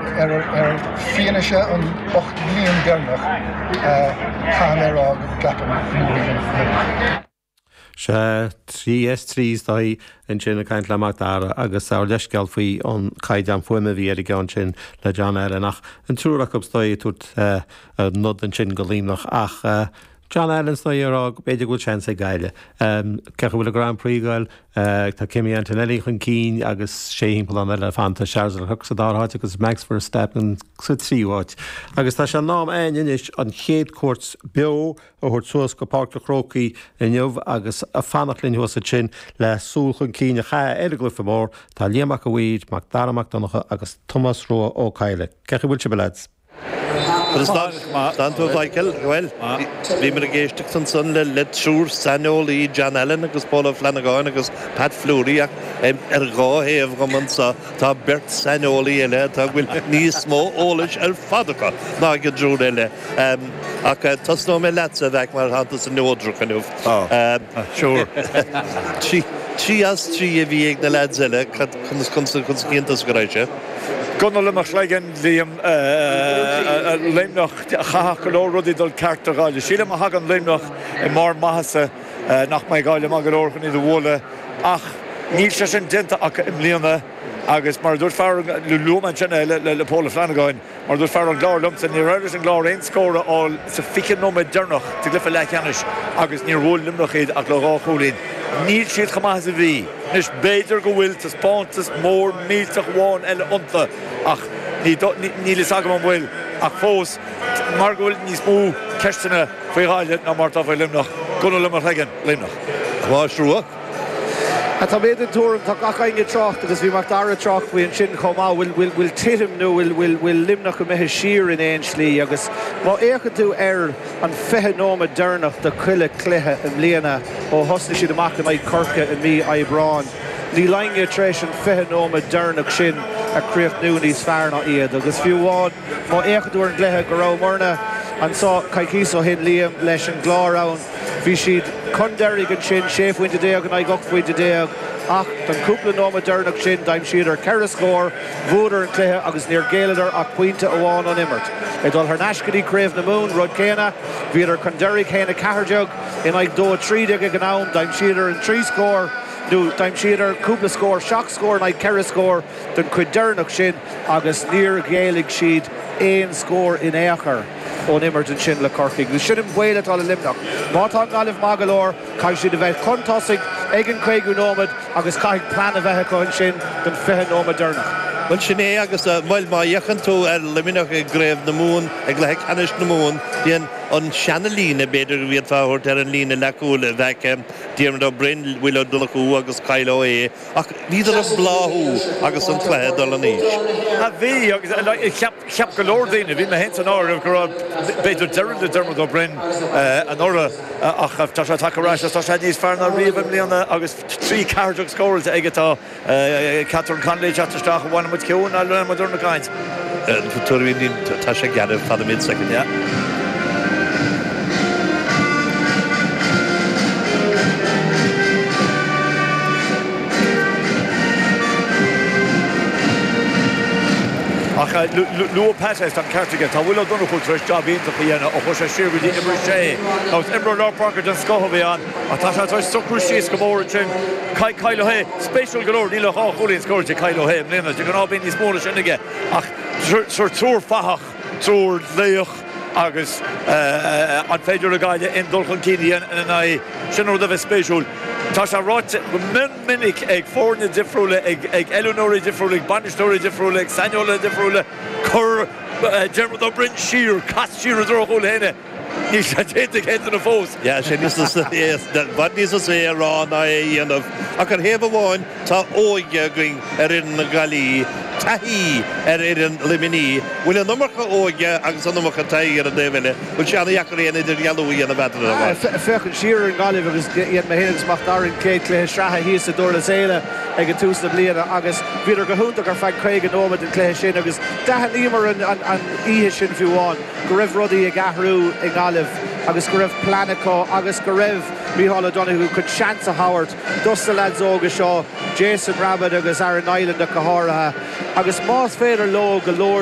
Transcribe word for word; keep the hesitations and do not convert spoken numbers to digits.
ar ar fianaise an ocht blion dearnach chan ar ág gachan múin. Se trí es trís dá in sin a caint leach dara agus á leisceall faoi an caiid an fuime bhí ar i gan sin le John Allen nach an trúach up stoi tút nod an sin go límnach ach John Allen stoi ar ág beidir gúil sean sa gaile. Cecha bhfuil a Grand Prix gail tá Kimi Antonelli chun cín agus sé himpeall an elefanta Charles Leclerc sa dáráid agus Max Verstappen sa tríháid. Agus tá se nám aon inis an chéad cuairt beo ó thuirt suas go Páirc le Crócaí in Neamh agus a fannach linn huasa sin le súl chun cín a cha éile glufa mór tá Liamach a Bhuid, Mac Dara Macdonocha agus Thomas Roa ó Caile. Cecha bhfuil se belads. Dan to Michael, well, vi med geistig som sånn litt sjur, Sanoli, John Allen, agus Paul Flanagan, agus Pat Fleury, er rá hev man sa, ta Bert Sanoli ele, ta vil ní små ålish er fadaka, nage drúr ele. Ak tas no med letsa vek mar han tas nådrukken uf. Sure. Tri tri as tri vi egna ladzele, kunns kunns kunns kintas greiche. Gunnar lemach leigen Liam leimnach chach golór rudí dul ceartar gáile. Síle a hagan leimnach i mar maithasa nach mai gáile mag golór chun iad bhla ach níl se sin dinta ach im líana agus mar dúir fear le luúman sin le le Paul Flanagan mar dúir fear an glár lumsa ní raibh an glár ein scóra áil sa ficin nó me durnach te glyfa le ceannis agus ní bhil limnach iad ach le rá cholín. Níl siad chamaithe a bhí. Nis beidir go bhfuil tas pántas mór mílteach bháin eile ionta ach ní is agam an bhfuil ach fós mar go bhfuil níos mú ceistena faoi ghaile ná mar tá faoi limnach Gunnar lemach leigen limnach. Bhá srúach. A tá méid an túm tá gacha inge trocht agus bhí mar dara trocht faoi an sin chomá bhfuil titim nó bhfuil limnach go methe siar in éon slí agus má écha tú ar an fethe nóma durnach do chuile cluthe im líana ó hosna siad amach go mbeidh corca in mí Aibráin. Ní lainge treis an fethe nóma durnach sin a críocht nua níos fearna iad agus fiúháin má écha tú ar an gluthe go rá marna an sá caicís ó hin Liam leis an glárán bhí siad chundeirigh an sin séfhaointe déag an agachfuointe déag ach don cúpla nóma durnach sin daim siad ar ceithre scór bhúdar an cluthe agus níor géileadar ach puinte amháin an immert. I dul ar neiscadí craobh na mún rud céine bhí ar chundeirigh chéna ceithredeag in ag dó trídeag ag an am daim siad ar an trí scór nó daim siad ar cúpla scór seach scór na ceithre scór don chuid durnach sin agus níor géalaigh siad éon scór in éachar ón immert an sin le Corcaigh. Bhí sin bhfuil atá le limnach. Mátá gáilh magalóir caiith siad a bheith contásaigh ag an chuigú nómad agus caiith plan a bheithe chuin sin don fethe nóma durnach. Wel sinné agus bhfuil má dhéchan tú ar liminach ag gréibh na mún ag le canis na mún díon an seanna lína beidir bhíad fáhairt ar an lína leúla bheith díarmad ó brin bhfuil dulachú agus cailó é ach níidir an bláthú agus an cléad dul an níos. A bhí agus ceap go leor daoine bhí na hen an áir gur beidir deirm de dermad ó brin an óra ach tá sé takeráis tá sé níos fearna riomh líana agus trí cardeach scóilte aigetá Catherine Conley chatteteach bhhaine mu ceún a le dúna caiint. Tuairhín tá sé gearh fada mid second, yeah. Ach lu Patrice an Cartigan tá bhfuil donna chuil treis job ionach dhéana ó chu sé siúr dí imir sé. Tá Imre Lord Parker den scothbhí an a tá sé treis sucrú síos go mór sin Cailó Hay spéisiúil golóir ní le á cholín scóirte Cailó Hay mlíana de go nábíon níos móra sinnige ach suir túr fachach túr léoch agus an féidir a gaiile in dulchan cíine in sin ó bheith spéisiúil. Tá sé ráite go min minic ag fórne difriúla ag Eleanóí difriúla ag banistóirí difriúla ag Sainola difriúla chur Dermot ó Brin siar cas siar a dúrthúil héine. Ní sé déanta chéanta na fós. Ja, sé níos bad níos é rá na é dhéanamh. Ach an héamh bháin tá óige going ar in na galí taí ar an liminí. Bhfuil an numarcha óige agus an numarcha taí ar an déhile. Bhfuil sé anna dhechar éana idir gealúí an a bheitr a bhain. Fechan siar an galibh agus iad me héanagus macht dar an céad cléthe stratha híos a dúir le céile ag an tús na bliana agus bhíidir go húnta gur feid Craig an ómad an cléthe sin agus dehan ímar an ihe sin fiúháin go raibh rudaí ag athrú ag galibh agus go raibh planachá agus go raibh Mícheál O'Donoghue chun seans a Howard dus the lads óga seo Jason Rabbit agus Aaron Nyland a catháirithe agus más féidir ló go leor